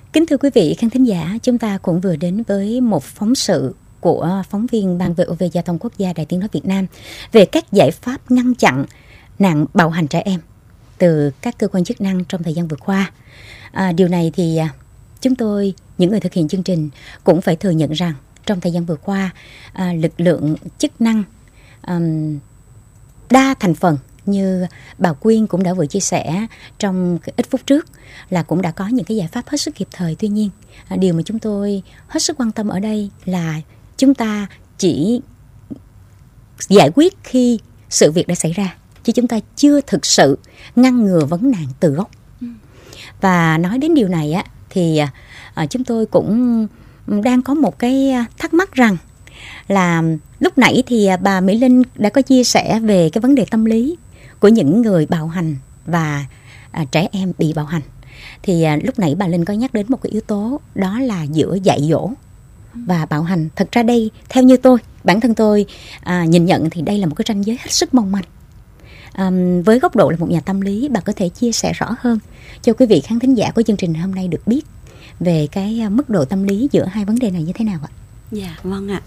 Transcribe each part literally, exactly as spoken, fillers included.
Kính thưa quý vị khán thính giả, chúng ta cũng vừa đến với một phóng sự của phóng viên Ban vê o vê Giao thông Quốc gia Đài Tiếng nói Việt Nam về các giải pháp ngăn chặn nạn bạo hành trẻ em từ các cơ quan chức năng trong thời gian vừa qua. À, điều này thì chúng tôi, những người thực hiện chương trình, cũng phải thừa nhận rằng trong thời gian vừa qua, à, lực lượng chức năng um, đa thành phần như bà Quyên cũng đã vừa chia sẻ trong ít phút trước là cũng đã có những cái giải pháp hết sức kịp thời. Tuy nhiên, à, điều mà chúng tôi hết sức quan tâm ở đây là chúng ta chỉ giải quyết khi sự việc đã xảy ra, chứ chúng ta chưa thực sự ngăn ngừa vấn nạn từ gốc. Và nói đến điều này á, thì à, chúng tôi cũng đang có một cái thắc mắc rằng là lúc nãy thì bà Mỹ Linh đã có chia sẻ về cái vấn đề tâm lý của những người bạo hành và à, trẻ em bị bạo hành. Thì à, lúc nãy bà Linh có nhắc đến một cái yếu tố, đó là giữa dạy dỗ và bạo hành. Thật ra đây, theo như tôi, bản thân tôi à, nhìn nhận thì đây là một cái ranh giới hết sức mong manh. À, với góc độ là một nhà tâm lý, bà có thể chia sẻ rõ hơn cho quý vị khán thính giả của chương trình hôm nay được biết về cái mức độ tâm lý giữa hai vấn đề này như thế nào ạ? Dạ, vâng ạ.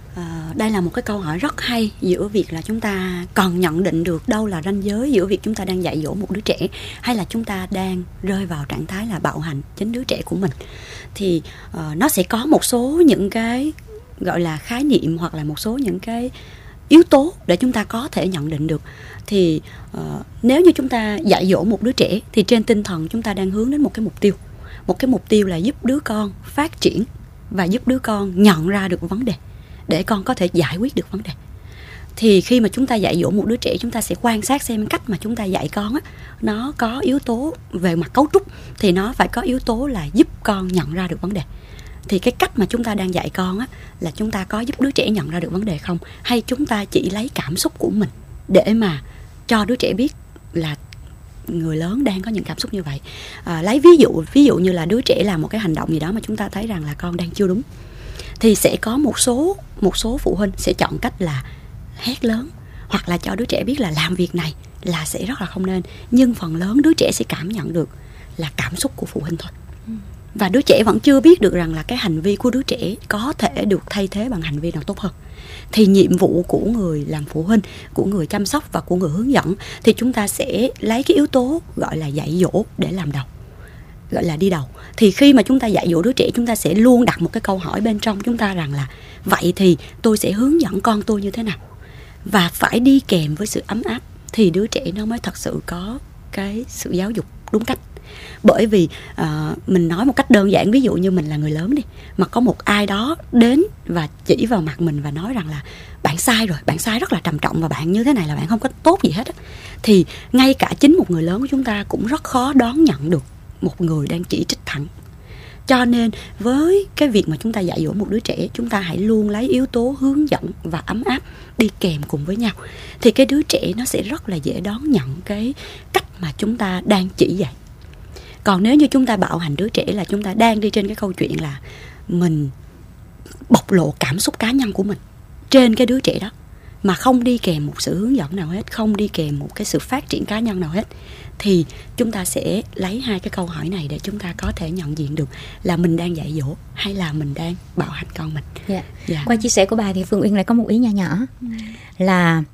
À, đây là một cái câu hỏi rất hay giữa việc là chúng ta còn nhận định được đâu là ranh giới giữa việc chúng ta đang dạy dỗ một đứa trẻ hay là chúng ta đang rơi vào trạng thái là bạo hành chính đứa trẻ của mình. Thì uh, nó sẽ có một số những cái gọi là khái niệm hoặc là một số những cái yếu tố để chúng ta có thể nhận định được. Thì uh, nếu như chúng ta dạy dỗ một đứa trẻ thì trên tinh thần chúng ta đang hướng đến một cái mục tiêu. Một cái mục tiêu là giúp đứa con phát triển và giúp đứa con nhận ra được vấn đề để con có thể giải quyết được vấn đề. Thì khi mà chúng ta dạy dỗ một đứa trẻ, chúng ta sẽ quan sát xem cách mà chúng ta dạy con á, nó có yếu tố về mặt cấu trúc thì nó phải có yếu tố là giúp con nhận ra được vấn đề. Thì cái cách mà chúng ta đang dạy con á, là chúng ta có giúp đứa trẻ nhận ra được vấn đề không, hay chúng ta chỉ lấy cảm xúc của mình để mà cho đứa trẻ biết là người lớn đang có những cảm xúc như vậy. À, lấy ví dụ ví dụ như là đứa trẻ làm một cái hành động gì đó mà chúng ta thấy rằng là con đang chưa đúng, thì sẽ có một số một số phụ huynh sẽ chọn cách là hét lớn hoặc là cho đứa trẻ biết là làm việc này là sẽ rất là không nên. Nhưng phần lớn đứa trẻ sẽ cảm nhận được là cảm xúc của phụ huynh thôi. Và đứa trẻ vẫn chưa biết được rằng là cái hành vi của đứa trẻ có thể được thay thế bằng hành vi nào tốt hơn. Thì nhiệm vụ của người làm phụ huynh, của người chăm sóc và của người hướng dẫn, thì chúng ta sẽ lấy cái yếu tố gọi là dạy dỗ để làm đầu, gọi là đi đầu. Thì khi mà chúng ta dạy dỗ đứa trẻ, chúng ta sẽ luôn đặt một cái câu hỏi bên trong chúng ta rằng là vậy thì tôi sẽ hướng dẫn con tôi như thế nào, và phải đi kèm với sự ấm áp thì đứa trẻ nó mới thật sự có cái sự giáo dục đúng cách. Bởi vì uh, mình nói một cách đơn giản, ví dụ như mình là người lớn đi, mà có một ai đó đến và chỉ vào mặt mình và nói rằng là bạn sai rồi, bạn sai rất là trầm trọng và bạn như thế này là bạn không có tốt gì hết á, thì ngay cả chính một người lớn của chúng ta cũng rất khó đón nhận được một người đang chỉ trích thẳng. Cho nên với cái việc mà chúng ta dạy dỗ một đứa trẻ, chúng ta hãy luôn lấy yếu tố hướng dẫn và ấm áp đi kèm cùng với nhau, thì cái đứa trẻ nó sẽ rất là dễ đón nhận cái cách mà chúng ta đang chỉ dạy. Còn nếu như chúng ta bạo hành đứa trẻ là chúng ta đang đi trên cái câu chuyện là mình bộc lộ cảm xúc cá nhân của mình trên cái đứa trẻ đó, mà không đi kèm một sự hướng dẫn nào hết, không đi kèm một cái sự phát triển cá nhân nào hết, thì chúng ta sẽ lấy hai cái câu hỏi này để chúng ta có thể nhận diện được là mình đang dạy dỗ hay là mình đang bạo hành con mình. Yeah. Yeah. Qua chia sẻ của bà thì Phương Uyên lại có một ý nhỏ nhỏ, ừ. là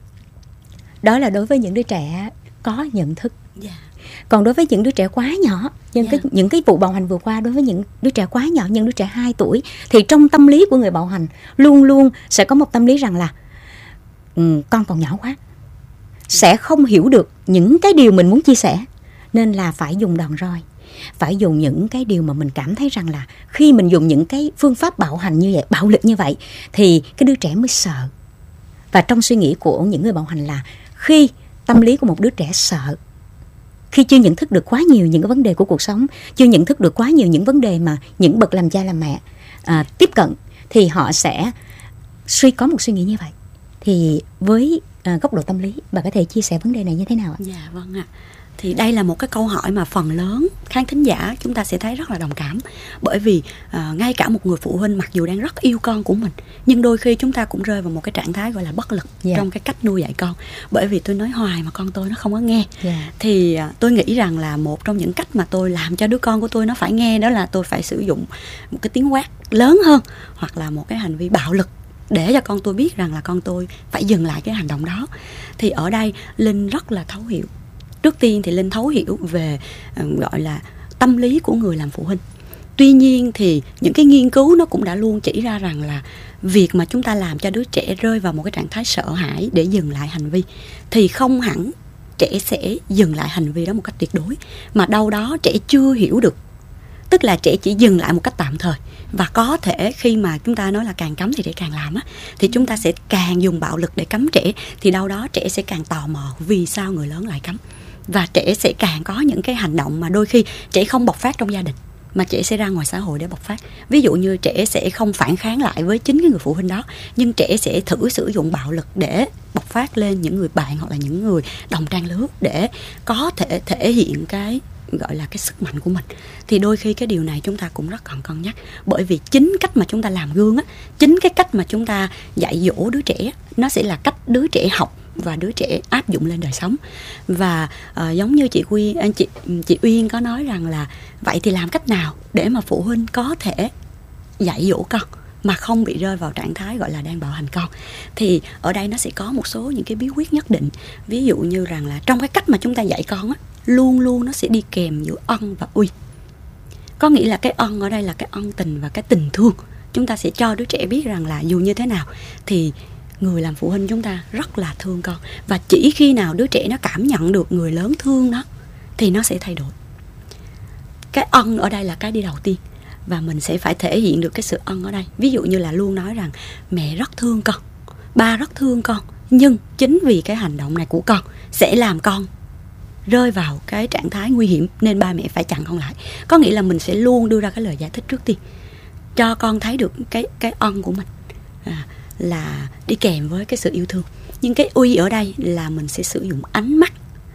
đó là đối với những đứa trẻ có nhận thức. Yeah. Còn đối với những đứa trẻ quá nhỏ, những, yeah. cái, những cái vụ bạo hành vừa qua đối với những đứa trẻ quá nhỏ, những đứa trẻ hai tuổi, thì trong tâm lý của người bạo hành luôn luôn sẽ có một tâm lý rằng là um, con còn nhỏ quá, sẽ không hiểu được những cái điều mình muốn chia sẻ, nên là phải dùng đòn roi, phải dùng những cái điều mà mình cảm thấy rằng là khi mình dùng những cái phương pháp bạo hành như vậy, bạo lực như vậy, thì cái đứa trẻ mới sợ. Và trong suy nghĩ của những người bạo hành là khi tâm lý của một đứa trẻ sợ, khi chưa nhận thức được quá nhiều những cái vấn đề của cuộc sống, chưa nhận thức được quá nhiều những vấn đề mà những bậc làm cha làm mẹ à, tiếp cận, thì họ sẽ suy có một suy nghĩ như vậy. Thì với à, góc độ tâm lý, bà có thể chia sẻ vấn đề này như thế nào ạ? Dạ vâng ạ. Thì đây là một cái câu hỏi mà phần lớn khán thính giả chúng ta sẽ thấy rất là đồng cảm. Bởi vì à, ngay cả một người phụ huynh mặc dù đang rất yêu con của mình, nhưng đôi khi chúng ta cũng rơi vào một cái trạng thái gọi là bất lực yeah. trong cái cách nuôi dạy con. Bởi vì tôi nói hoài mà con tôi nó không có nghe yeah. Thì à, tôi nghĩ rằng là một trong những cách mà tôi làm cho đứa con của tôi nó phải nghe, đó là tôi phải sử dụng một cái tiếng quát lớn hơn, hoặc là một cái hành vi bạo lực để cho con tôi biết rằng là con tôi phải dừng lại cái hành động đó. Thì ở đây Linh rất là thấu hiểu. Trước tiên thì Linh thấu hiểu về uh, gọi là tâm lý của người làm phụ huynh. Tuy nhiên thì những cái nghiên cứu nó cũng đã luôn chỉ ra rằng là việc mà chúng ta làm cho đứa trẻ rơi vào một cái trạng thái sợ hãi để dừng lại hành vi thì không hẳn trẻ sẽ dừng lại hành vi đó một cách tuyệt đối, mà đâu đó trẻ chưa hiểu được. Tức là trẻ chỉ dừng lại một cách tạm thời. Và có thể khi mà chúng ta nói là càng cấm thì trẻ càng làm á, thì chúng ta sẽ càng dùng bạo lực để cấm trẻ. Thì đâu đó trẻ sẽ càng tò mò vì sao người lớn lại cấm. Và trẻ sẽ càng có những cái hành động mà đôi khi trẻ không bộc phát trong gia đình, mà trẻ sẽ ra ngoài xã hội để bộc phát. Ví dụ như trẻ sẽ không phản kháng lại với chính cái người phụ huynh đó, nhưng trẻ sẽ thử sử dụng bạo lực để bộc phát lên những người bạn hoặc là những người đồng trang lứa để có thể thể hiện cái gọi là cái sức mạnh của mình. Thì đôi khi cái điều này chúng ta cũng rất cần cân nhắc. Bởi vì chính cách mà chúng ta làm gương á, chính cái cách mà chúng ta dạy dỗ đứa trẻ, nó sẽ là cách đứa trẻ học và đứa trẻ áp dụng lên đời sống. Và uh, giống như chị Quy, chị chị Uyên có nói rằng là vậy thì làm cách nào để mà phụ huynh có thể dạy dỗ con mà không bị rơi vào trạng thái gọi là đang bạo hành con. Thì ở đây nó sẽ có một số những cái bí quyết nhất định. Ví dụ như rằng là trong cái cách mà chúng ta dạy con á, luôn luôn nó sẽ đi kèm giữa ân và uy. Có nghĩa là cái ân ở đây là cái ân tình và cái tình thương. Chúng ta sẽ cho đứa trẻ biết rằng là dù như thế nào thì người làm phụ huynh chúng ta rất là thương con. Và chỉ khi nào đứa trẻ nó cảm nhận được người lớn thương nó thì nó sẽ thay đổi. Cái ân ở đây là cái đi đầu tiên. Và mình sẽ phải thể hiện được cái sự ân ở đây. Ví dụ như là luôn nói rằng mẹ rất thương con, ba rất thương con, nhưng chính vì cái hành động này của con sẽ làm con rơi vào cái trạng thái nguy hiểm, nên ba mẹ phải chặn con lại. Có nghĩa là mình sẽ luôn đưa ra cái lời giải thích trước tiên, cho con thấy được cái, cái ân của mình à, là đi kèm với cái sự yêu thương. Nhưng cái uy ở đây là mình sẽ sử dụng ánh mắt,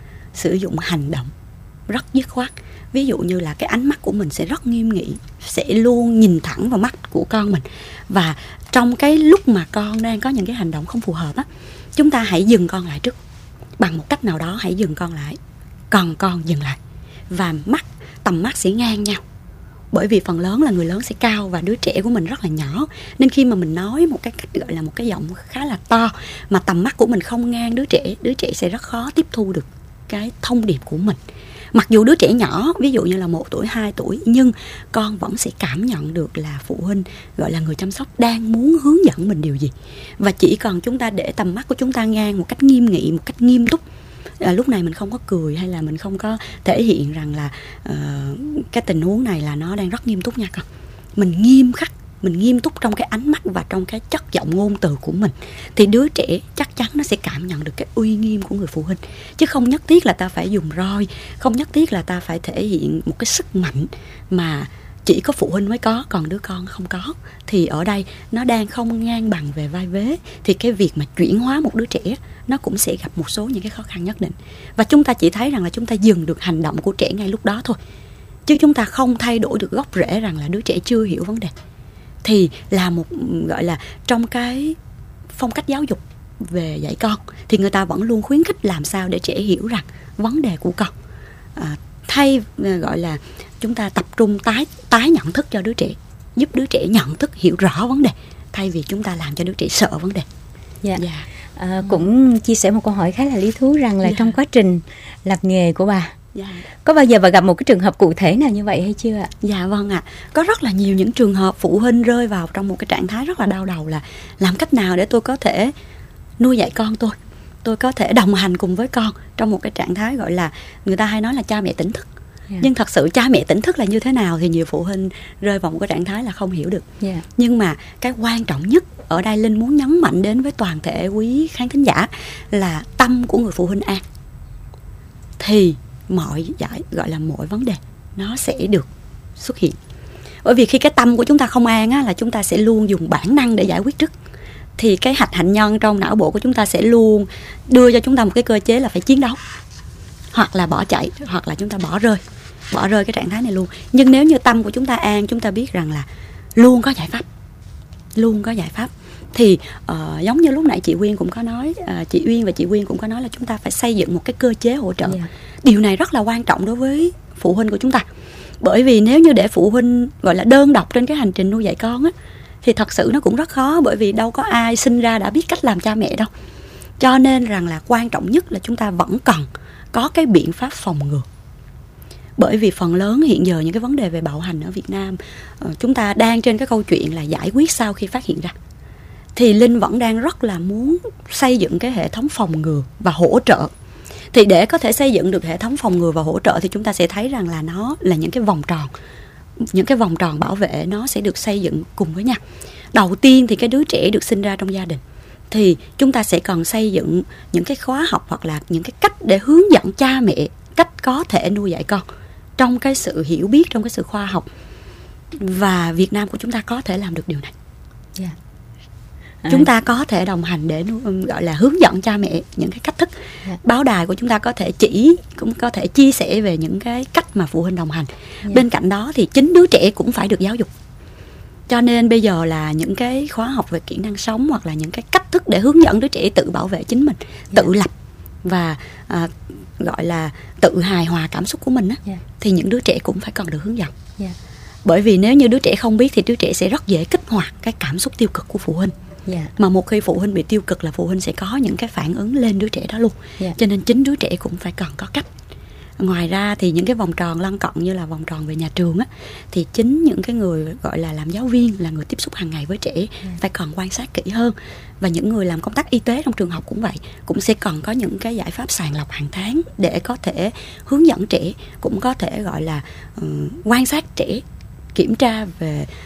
sử dụng hành động rất dứt khoát. Ví dụ như là cái ánh mắt của mình sẽ rất nghiêm nghị, sẽ luôn nhìn thẳng vào mắt của con mình. Và trong cái lúc mà con đang có những cái hành động không phù hợp á, chúng ta hãy dừng con lại trước. Bằng một cách nào đó hãy dừng con lại, còn con dừng lại. Và mắt, tầm mắt sẽ ngang nhau. Bởi vì phần lớn là người lớn sẽ cao và đứa trẻ của mình rất là nhỏ, nên khi mà mình nói một cái cách gọi là một cái giọng khá là to mà tầm mắt của mình không ngang đứa trẻ, đứa trẻ sẽ rất khó tiếp thu được cái thông điệp của mình. Mặc dù đứa trẻ nhỏ, ví dụ như là một tuổi, hai tuổi, nhưng con vẫn sẽ cảm nhận được là phụ huynh, gọi là người chăm sóc, đang muốn hướng dẫn mình điều gì. Và chỉ cần chúng ta để tầm mắt của chúng ta ngang một cách nghiêm nghị, một cách nghiêm túc, à, lúc này mình không có cười hay là mình không có thể hiện rằng là uh, cái tình huống này là nó đang rất nghiêm túc nha con. Mình nghiêm khắc, mình nghiêm túc trong cái ánh mắt và trong cái chất giọng ngôn từ của mình, thì đứa trẻ chắc chắn nó sẽ cảm nhận được cái uy nghiêm của người phụ huynh. Chứ không nhất thiết là ta phải dùng roi, không nhất thiết là ta phải thể hiện một cái sức mạnh mà chỉ có phụ huynh mới có, còn đứa con không có. Thì ở đây nó đang không ngang bằng về vai vế, thì cái việc mà chuyển hóa một đứa trẻ nó cũng sẽ gặp một số những cái khó khăn nhất định. Và chúng ta chỉ thấy rằng là chúng ta dừng được hành động của trẻ ngay lúc đó thôi, chứ chúng ta không thay đổi được gốc rễ rằng là đứa trẻ chưa hiểu vấn đề. Thì là một gọi là trong cái phong cách giáo dục về dạy con thì người ta vẫn luôn khuyến khích làm sao để trẻ hiểu rằng vấn đề của con, à, thay gọi là chúng ta tập trung tái tái nhận thức cho đứa trẻ, giúp đứa trẻ nhận thức hiểu rõ vấn đề, thay vì chúng ta làm cho đứa trẻ sợ vấn đề. Dạ. Dạ. À, cũng chia sẻ một câu hỏi khá là lý thú rằng là dạ. trong quá trình làm nghề của bà, dạ. có bao giờ bà gặp một cái trường hợp cụ thể nào như vậy hay chưa ạ? Dạ vâng ạ. À. Có rất là nhiều những trường hợp phụ huynh rơi vào trong một cái trạng thái rất là đau đầu là làm cách nào để tôi có thể nuôi dạy con tôi, tôi có thể đồng hành cùng với con trong một cái trạng thái gọi là người ta hay nói là cha mẹ tỉnh thức. Yeah. Nhưng thật sự cha mẹ tỉnh thức là như thế nào thì nhiều phụ huynh rơi vào một cái trạng thái là không hiểu được. Yeah. Nhưng mà cái quan trọng nhất ở đây Linh muốn nhấn mạnh đến với toàn thể quý khán thính giả là tâm của người phụ huynh an, thì mọi giải gọi là mọi vấn đề nó sẽ được xuất hiện. Bởi vì khi cái tâm của chúng ta không an á, là chúng ta sẽ luôn dùng bản năng để giải quyết trước. Thì cái hạch hạnh nhân trong não bộ của chúng ta sẽ luôn đưa cho chúng ta một cái cơ chế là phải chiến đấu. hoặc là bỏ chạy, hoặc là chúng ta bỏ rơi bỏ rơi cái trạng thái này luôn. Nhưng nếu như tâm của chúng ta an, chúng ta biết rằng là luôn có giải pháp, luôn có giải pháp. Thì uh, giống như lúc nãy chị Uyên cũng có nói, uh, chị Uyên và chị Uyên cũng có nói là chúng ta phải xây dựng một cái cơ chế hỗ trợ. Yeah. Điều này rất là quan trọng đối với phụ huynh của chúng ta. Bởi vì nếu như để phụ huynh gọi là đơn độc trên cái hành trình nuôi dạy con á, thì thật sự nó cũng rất khó, bởi vì đâu có ai sinh ra đã biết cách làm cha mẹ đâu. Cho nên rằng là quan trọng nhất là chúng ta vẫn cần có cái biện pháp phòng ngừa. Bởi vì phần lớn hiện giờ những cái vấn đề về bạo hành ở Việt Nam, chúng ta đang trên cái câu chuyện là giải quyết sau khi phát hiện ra. Thì Linh vẫn đang rất là muốn xây dựng cái hệ thống phòng ngừa và hỗ trợ. Thì để có thể xây dựng được hệ thống phòng ngừa và hỗ trợ thì chúng ta sẽ thấy rằng là nó là những cái vòng tròn. Những cái vòng tròn bảo vệ nó sẽ được xây dựng cùng với nhau. Đầu tiên thì cái đứa trẻ được sinh ra trong gia đình, thì chúng ta sẽ cần xây dựng những cái khóa học hoặc là những cái cách để hướng dẫn cha mẹ cách có thể nuôi dạy con trong cái sự hiểu biết, trong cái sự khoa học. Và Việt Nam của chúng ta có thể làm được điều này. Yeah. Chúng ta có thể đồng hành để gọi là hướng dẫn cha mẹ những cái cách thức. Yeah. Báo đài của chúng ta có thể chỉ, cũng có thể chia sẻ về những cái cách mà phụ huynh đồng hành. Yeah. Bên cạnh đó thì chính đứa trẻ cũng phải được giáo dục. Cho nên bây giờ là những cái khóa học về kỹ năng sống hoặc là những cái cách thức để hướng dẫn đứa trẻ tự bảo vệ chính mình, yeah. tự lập và à, gọi là tự hài hòa cảm xúc của mình á, yeah. thì những đứa trẻ cũng phải cần được hướng dẫn. Yeah. Bởi vì nếu như đứa trẻ không biết thì đứa trẻ sẽ rất dễ kích hoạt cái cảm xúc tiêu cực của phụ huynh. Yeah. Mà một khi phụ huynh bị tiêu cực là phụ huynh sẽ có những cái phản ứng lên đứa trẻ đó luôn. Yeah. Cho nên chính đứa trẻ cũng phải cần có cách. Ngoài ra thì những cái vòng tròn lân cận như là vòng tròn về nhà trường á, thì chính những cái người gọi là làm giáo viên, là người tiếp xúc hàng ngày với trẻ, yeah. phải cần quan sát kỹ hơn. Và những người làm công tác y tế trong trường học cũng vậy, cũng sẽ cần có những cái giải pháp sàng lọc hàng tháng để có thể hướng dẫn trẻ, cũng có thể gọi là um, quan sát trẻ, kiểm tra về